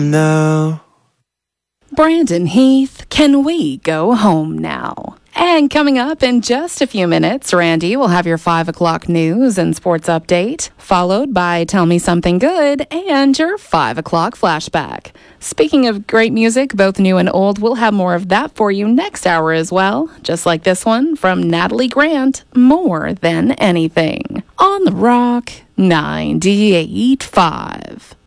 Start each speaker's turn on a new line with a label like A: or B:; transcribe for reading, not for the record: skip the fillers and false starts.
A: now.
B: Brandon Heath, Can We Go Home Now? And coming up in just a few minutes, Randy will have your 5 o'clock news and sports update, followed by Tell Me Something Good and your 5 o'clock flashback. Speaking of great music, both new and old, we'll have more of that for you next hour as well, just like this one from Natalie Grant, More Than Anything, on the Rock 98.5.